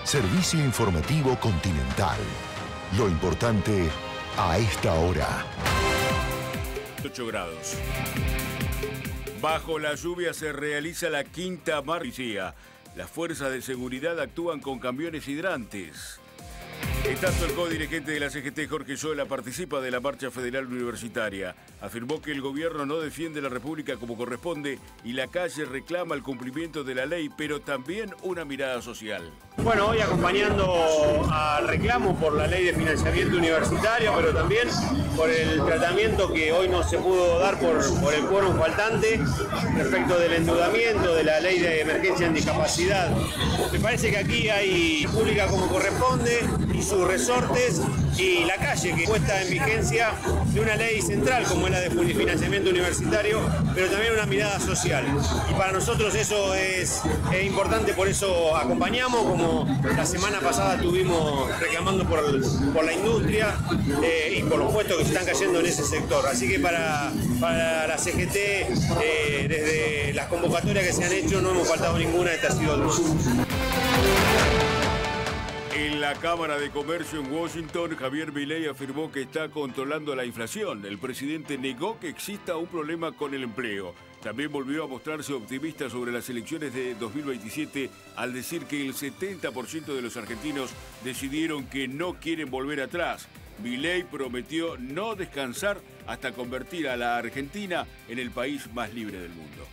Servicio informativo Continental. Lo importante a esta hora. 8 grados. Bajo la lluvia se realiza la quinta marcha. Las fuerzas de seguridad actúan con camiones hidrantes. En tanto, el codirigente de la CGT, Jorge Sola, participa de la marcha federal universitaria. Afirmó que el gobierno no defiende la República como corresponde y la calle reclama el cumplimiento de la ley, pero también una mirada social. Bueno, hoy acompañando al reclamo por la ley de financiamiento universitario, pero también por el tratamiento que hoy no se pudo dar por el quórum faltante respecto del endeudamiento, de la ley de emergencia en discapacidad. Me parece que aquí hay pública como corresponde y sus resortes y la calle que puesta en vigencia de una ley central como es la de financiamiento universitario, pero también una mirada social. Y para nosotros eso es importante, por eso acompañamos, como la semana pasada estuvimos reclamando por la industria y por los puestos que se están cayendo en ese sector. Así que para la CGT, desde las convocatorias que se han hecho, no hemos faltado ninguna, esta ha sido el En la Cámara de Comercio en Washington, Javier Milei afirmó que está controlando la inflación. El presidente negó que exista un problema con el empleo. También volvió a mostrarse optimista sobre las elecciones de 2027 al decir que el 70% de los argentinos decidieron que no quieren volver atrás. Milei prometió no descansar hasta convertir a la Argentina en el país más libre del mundo.